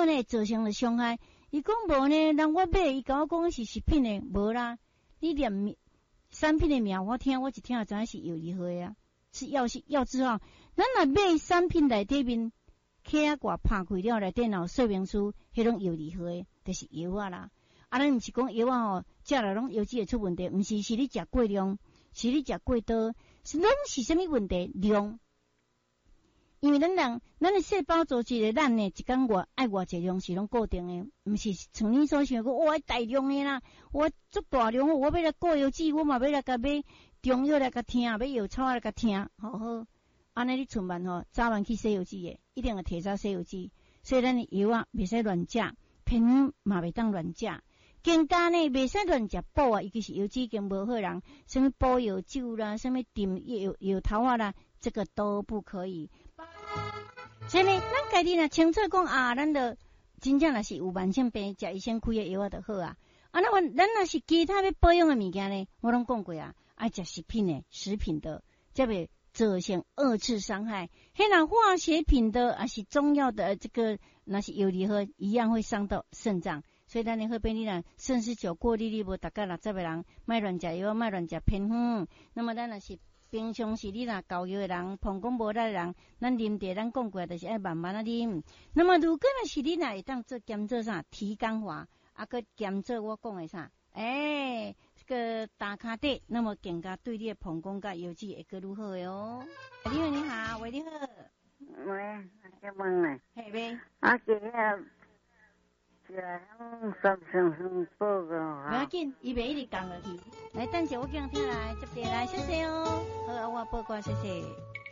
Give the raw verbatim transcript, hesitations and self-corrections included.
可能会造成了伤害。伊讲无呢，人我买，伊甲我讲是食品的，无啦。你念产品的名，我听我一听就知影是药理货啊，是药是药字号。咱若买产品内底面刻啊挂拍开了，内底有说明书，迄种药理货的，就是药啊啦。啊，咱毋是讲药啊吼，食了拢药质会出问题，毋是，是你食过量，是你食过多，是拢是啥物问题？量。因为咱人，咱的细胞组织的咱呢，一工外爱偌济量是拢固定的，毋是像你所想讲，我大量的啦，我足大量，我要来过药剂，我嘛要来甲买中药来甲听，要药草来甲听，好好，安尼你出门吼，早晚去洗药剂的，一定要提早洗药剂。所以咱的药啊，袂使乱食，偏嘛袂当乱食。更加呢，袂使乱食补啊，尤其是药剂经无好人，什么补药酒啦，什么炖药药头啊啦，这个都不可以。所以呢，咱家己若清楚讲啊，咱的真正若是有慢性病，食医生开的药啊就好啊。啊，那我咱若是其他要保养的物件呢，我拢讲过啊，爱食食品的、食品的，才袂造成二次伤害。迄若化学品的，还是中药的，这个那是药理喝一样会伤到肾脏。所以咱的好便你若肾湿久过你，你无大概六十个人，莫乱食药，莫乱食偏方。那么咱若是平常时你若交药的人，膀胱无力的人，咱啉茶咱讲过，就是爱慢慢啊啉。那么如果若是你若会当做兼做啥提肛化，啊个兼做我讲的啥，诶、欸，这个打卡底，那么更加对你的膀胱甲药剂会个如何的哦？你好，你好，喂，你好。 喂，这问啊？ 系呗。 啊，今日是响三声声报个哈。 不要紧，伊袂一直讲落去。来，等下我叫人听来，接电来，谢谢哦。好，我报告，谢谢。